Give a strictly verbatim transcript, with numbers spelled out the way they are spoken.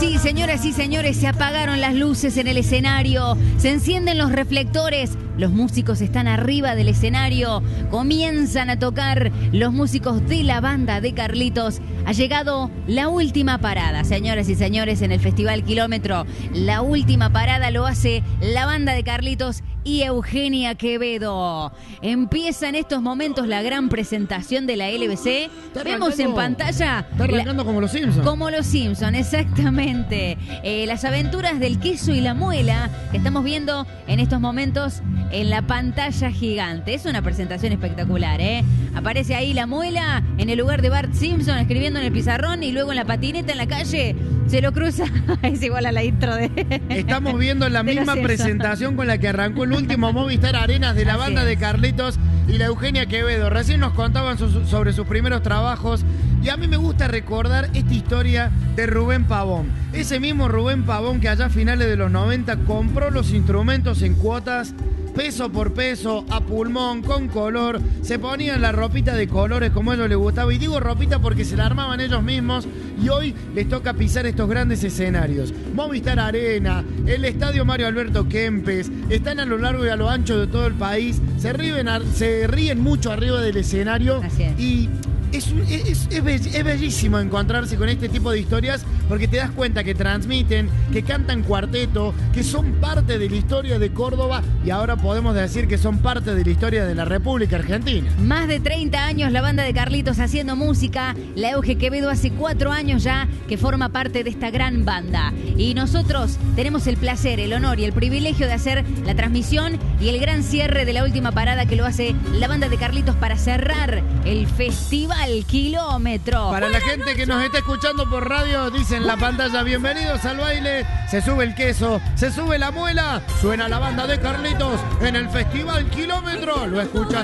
Sí, señoras y señores, se apagaron las luces en el escenario, se encienden los reflectores, los músicos están arriba del escenario, comienzan a tocar los músicos de la banda de Carlitos. Ha llegado la última parada, señoras y señores, en el Festival Kilómetro. La última parada lo hace la banda de Carlitos y Eugenia Quevedo. Empieza en estos momentos la gran presentación de la L B C. Vemos en pantalla... Está arrancando la, como los Simpsons. Como los Simpsons, exactamente. Eh, las aventuras del queso y la muela que estamos viendo en estos momentos en la pantalla gigante. Es una presentación espectacular, ¿eh? Aparece ahí la muela en el lugar de Bart Simpson escribiendo en el pizarrón y luego en la patineta en la calle se lo cruza. Es igual a la intro de... Estamos viendo la misma presentación con la que arrancó el último Movistar Arenas de la Así banda es. de Carlitos y la Eugenia Quevedo. Recién nos contaban su, sobre sus primeros trabajos y a mí me gusta recordar esta historia de Rubén Pavón. Ese mismo Rubén Pavón que allá a finales de los noventa compró los instrumentos en cuotas, peso por peso, a pulmón, con color, se ponían la ropita de colores como a ellos les gustaba, y digo ropita porque se la armaban ellos mismos, y hoy les toca pisar estos grandes escenarios. Movistar Arena, el Estadio Mario Alberto Kempes, están a lo largo y a lo ancho de todo el país, se ríen, se ríen mucho arriba del escenario. Así es. Y Es, es, es, es bellísimo encontrarse con este tipo de historias porque te das cuenta que transmiten, que cantan cuarteto, que son parte de la historia de Córdoba y ahora podemos decir que son parte de la historia de la República Argentina. Más de treinta años la banda de Carlitos haciendo música. La Euge Quevedo hace cuatro años ya que forma parte de esta gran banda. Y nosotros tenemos el placer, el honor y el privilegio de hacer la transmisión y el gran cierre de la última parada que lo hace la banda de Carlitos para cerrar el Festival Kilómetro. Para la gente que nos está escuchando por radio, dice en la pantalla, bienvenidos al baile, se sube el queso, se sube la muela, suena la banda de Carlitos en el Festival Kilómetro, lo escuchas